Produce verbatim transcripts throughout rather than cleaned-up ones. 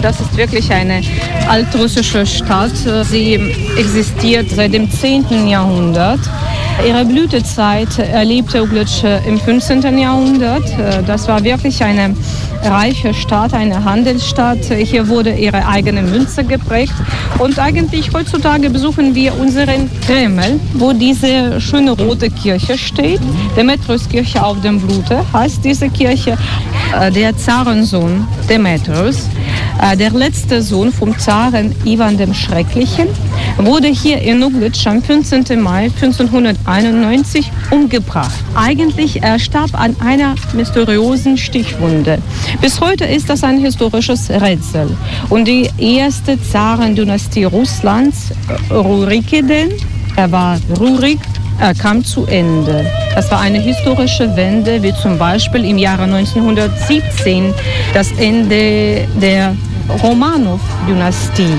Das ist wirklich eine altrussische Stadt. Sie existiert seit dem zehnten Jahrhundert. Ihre Blütezeit erlebte Uglitsch im fünfzehnten Jahrhundert. Das war wirklich eine reiche Stadt, eine Handelsstadt. Hier wurde ihre eigene Münze geprägt. Und eigentlich heutzutage besuchen wir unseren Kreml, wo diese schöne rote Kirche steht. Demetriuskirche auf dem Blute heißt diese Kirche. Der Zarensohn Demetrius, der letzte Sohn vom Zaren Iwan dem Schrecklichen, wurde hier in Uglitsch am fünfzehnten Mai fünfzehnhunderteinundneunzig umgebracht. Eigentlich er starb an einer mysteriösen Stichwunde. Bis heute ist das ein historisches Rätsel. Und die erste Zarendynastie Russlands, Rurikiden, er war Rurik, er kam zu Ende. Das war eine historische Wende, wie zum Beispiel im Jahre neunzehnhundertsiebzehn das Ende der Romanov-Dynastie.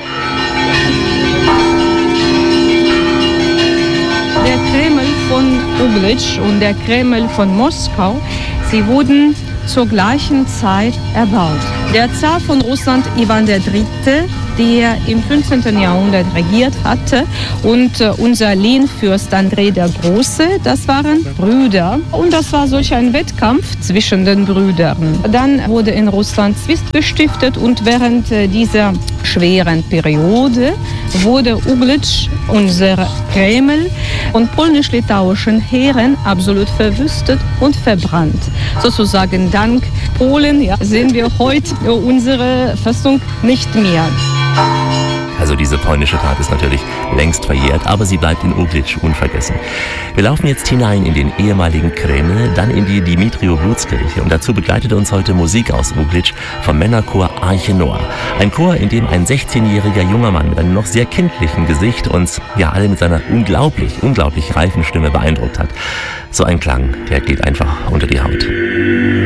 Der Kreml von Uglitsch und der Kreml von Moskau, sie wurden zur gleichen Zeit erbaut. Der Zar von Russland, Iwan der Dritte, der im fünfzehnten Jahrhundert regiert hatte, und äh, unser Lehnfürst Andrei der Große, das waren Brüder. Und das war solch ein Wettkampf zwischen den Brüdern. Dann wurde in Russland Zwist gestiftet und während äh, dieser schweren Periode wurde Uglitsch, unser Kreml, von polnisch-litauischen Heeren absolut verwüstet und verbrannt. Sozusagen dank Polen ja, sehen wir heute unsere Festung nicht mehr. Also diese polnische Tat ist natürlich längst verjährt, aber sie bleibt in Uglitsch unvergessen. Wir laufen jetzt hinein in den ehemaligen Kreml, dann in die Dimitrio-Blutskirche und dazu begleitet uns heute Musik aus Uglitsch vom Männerchor Arche Noah. Ein Chor, in dem ein sechzehnjähriger junger Mann mit einem noch sehr kindlichen Gesicht uns ja alle mit seiner unglaublich, unglaublich reifen Stimme beeindruckt hat. So ein Klang, der geht einfach unter die Haut.